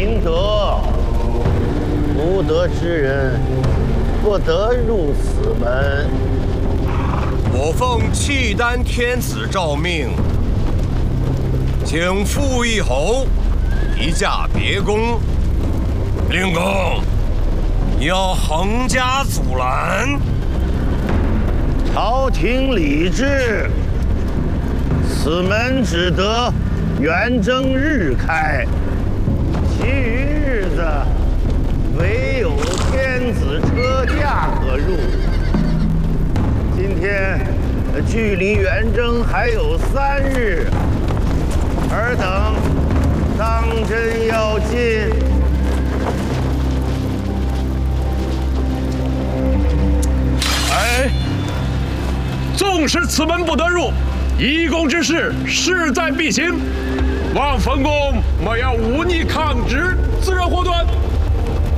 明德，无德之人不得入此门。 我奉契丹天子诏命，请傅义侯移驾别宫。令公，你要横加阻拦。 朝廷理制，此门只得元征日开，其余日子唯有天子车驾可入。今天距离元征还有3日，尔等当真要进？ 哎，纵使此门不得入，一公之事势在必行。望冯公莫要忤逆抗旨，自热祸端。